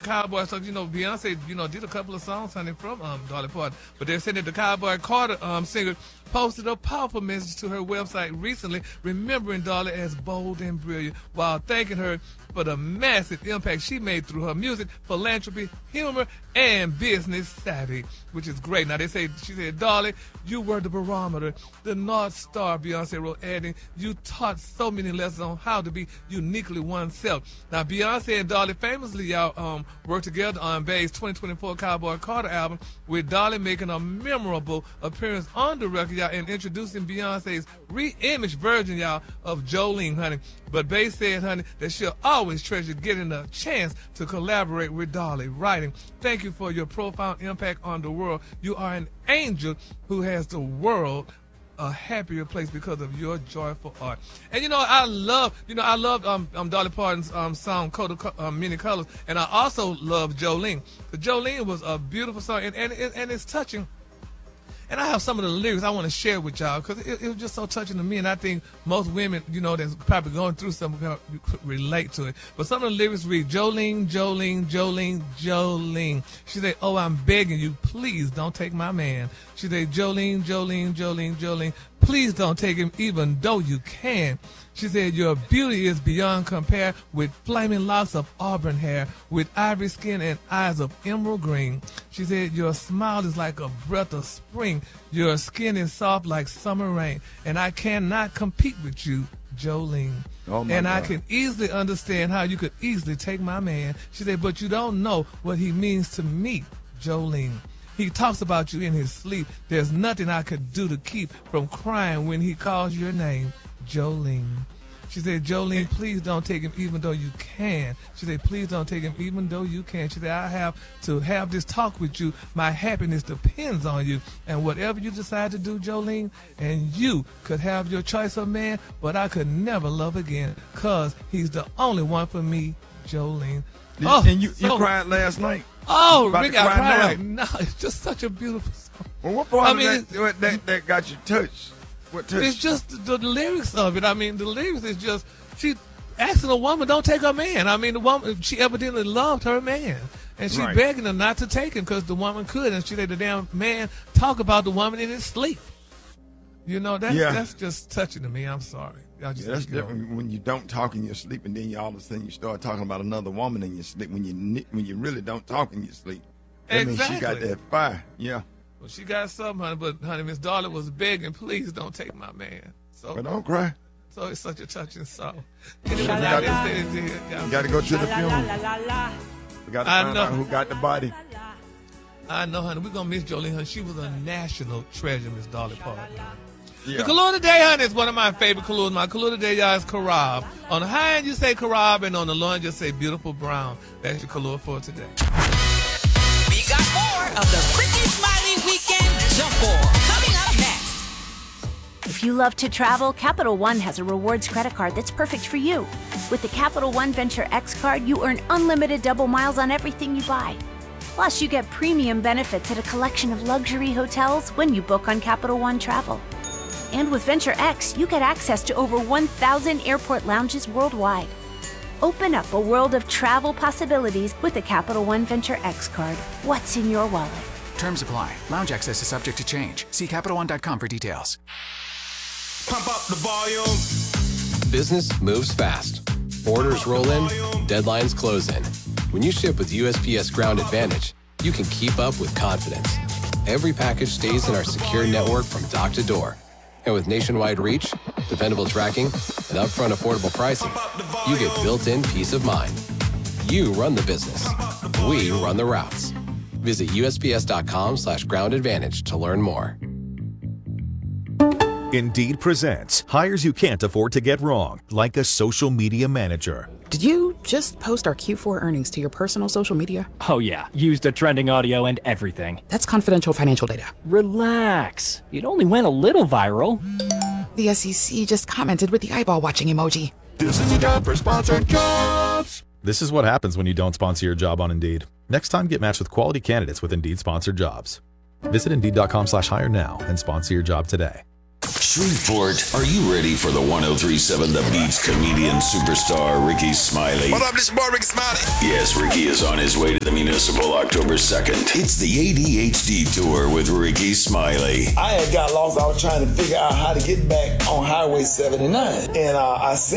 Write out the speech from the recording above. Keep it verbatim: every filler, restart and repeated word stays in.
Cowboy, so you know Beyonce, you know, did a couple of songs, honey, from um Dolly Parton. But they're saying that the Cowboy Carter um singer posted a powerful message to her website recently, remembering Dolly as bold and brilliant, while thanking her for the massive impact she made through her music, philanthropy, humor, and business savvy, which is great. Now, they say, she said, Dolly, you were the barometer, the North Star, Beyonce wrote, adding, you taught so many lessons on how to be uniquely oneself. Now, Beyonce and Dolly famously, y'all, um, worked together on Bae's twenty twenty-four Cowboy Carter album, with Dolly making a memorable appearance on the record, y'all, and introducing Beyonce's re-imaged version, y'all, of Jolene, honey. But Bae said, honey, that she'll always treasure getting a chance to collaborate with Dolly, writing, thank you for your profound impact on the world. You are an angel who has the world a happier place because of your joyful art. And you know, I love, you know, I love um, um Dolly Parton's um song Coat of um, Many Colors, and I also love Jolene. But Jolene was a beautiful song, and and, and it's touching. And I have some of the lyrics I want to share with y'all because it, it was just so touching to me, and I think most women, you know, that's probably going through something could relate to it. But some of the lyrics read, Jolene, Jolene, Jolene, Jolene. She said, oh, I'm begging you, please don't take my man. She said, Jolene, Jolene, Jolene, Jolene, please don't take him even though you can. She said, your beauty is beyond compare, with flaming locks of auburn hair, with ivory skin and eyes of emerald green. She said, your smile is like a breath of spring. Your skin is soft like summer rain. And I cannot compete with you, Jolene. Oh my and God. I can easily understand how you could easily take my man. She said, but you don't know what he means to me, Jolene. He talks about you in his sleep. There's nothing I could do to keep from crying when he calls your name, Jolene. She said, Jolene, please don't take him even though you can. She said, please don't take him even though you can. She said, I have to have this talk with you. My happiness depends on you. And whatever you decide to do, Jolene, and you could have your choice of man, but I could never love again because he's the only one for me, Jolene. Oh, and you, so, you cried last night? Oh, Rick, I cried right now. It's just such a beautiful song. Well, what part I mean, of that, that, that got you touched? What touched? It's just the, the lyrics of it. I mean, the lyrics is just, she asking a woman, don't take her man. I mean, the woman, she evidently loved her man. And she right. begging her not to take him because the woman could. And she let the damn man talk about the woman in his sleep. You know, that's, yeah. that's just touching to me. I'm sorry. I just yeah, that's different when you don't talk in your sleep, and then you, all of a sudden you start talking about another woman in your sleep when you when you really don't talk in your sleep. That exactly. means she got that fire. Yeah. Well, she got something, honey, but honey, Miss Dolly was begging, please don't take my man. So, but don't cry. So it's such a touching song. Anyway, you got to go to the funeral. We got to find out who got the body. I know, honey. We're gonna miss Jolene, honey. She was a national treasure, Miss Dolly Parton. Yeah. The color today, honey, is one of my favorite colors. My color today, y'all, is Carab. On the high end, you say Carab, and on the low end, you say beautiful brown. That's your color for today. We got more of the Brittany Smiley Weekend Jump Ball coming up next. If you love to travel, Capital One has a rewards credit card that's perfect for you. With the Capital One Venture X card, you earn unlimited double miles on everything you buy. Plus, you get premium benefits at a collection of luxury hotels when you book on Capital One Travel. And with Venture X, you get access to over one thousand airport lounges worldwide. Open up a world of travel possibilities with the Capital One Venture X card. What's in your wallet? Terms apply. Lounge access is subject to change. See Capital One dot com for details. Pump up the volume. Business moves fast. Orders roll in, deadlines close in. When you ship with U S P S Ground Advantage, you can keep up with confidence. Every package stays in our secure network from dock to door. And with nationwide reach, dependable tracking, and upfront affordable pricing, you get built-in peace of mind. You run the business. We run the routes. Visit U S P S dot com slash ground advantage to learn more. Indeed presents hires you can't afford to get wrong, like a social media manager. Did you just post our Q four earnings to your personal social media? Oh yeah, used the trending audio and everything. That's confidential financial data. Relax. It only went a little viral. The S E C just commented with the eyeball watching emoji. This is a job for sponsored jobs. This is what happens when you don't sponsor your job on Indeed. Next time, get matched with quality candidates with Indeed sponsored jobs. Visit Indeed dot com slash hire now and sponsor your job today. Shreveport, are you ready for the one oh three point seven The Beats comedian superstar Ricky Smiley? What up, this boy Ricky Smiley? Yes, Ricky is on his way to the Municipal October second. It's the A D H D Tour with Ricky Smiley. I had got lost. I was trying to figure out how to get back on Highway seventy-nine. And uh, I seen